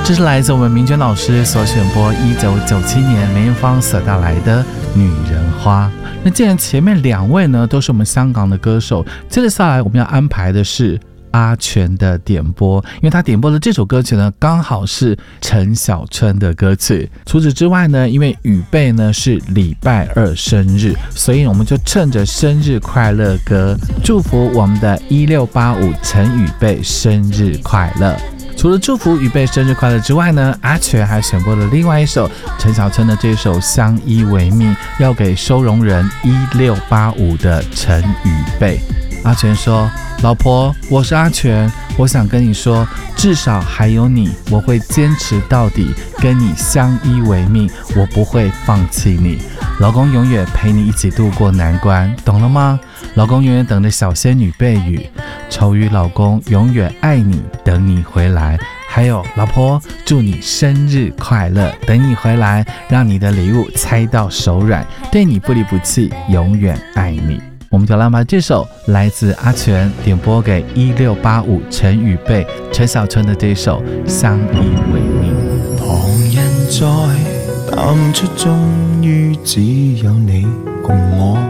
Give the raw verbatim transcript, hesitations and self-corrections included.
这是来自我们明娟老师所选播一九九七年梅艳芳所带来的《女人花》。那既然前面两位呢都是我们香港的歌手，接着下来我们要安排的是阿全的点播，因为他点播的这首歌曲呢刚好是陈小春的歌曲。除此之外呢，因为宇贝呢是礼拜二生日，所以我们就趁着生日快乐歌祝福我们的一六八五陈宇贝生日快乐。除了祝福宇贝生日快乐之外呢，阿全还选播了另外一首陈小春的这首相依为命，要给收容人一六八五的陈宇贝。阿全说，老婆，我是阿全，我想跟你说，至少还有你，我会坚持到底，跟你相依为命，我不会放弃你。老公永远陪你一起度过难关，懂了吗？老公永远等着小仙女贝雨，愁于老公永远爱你，等你回来。还有老婆，祝你生日快乐，等你回来，让你的礼物猜到手软，对你不离不弃，永远爱你。我们就来把这首来自阿全点播给一六八五陈宇贝陈小春的这首相依为命。 旁人在淡出，終於只有你共我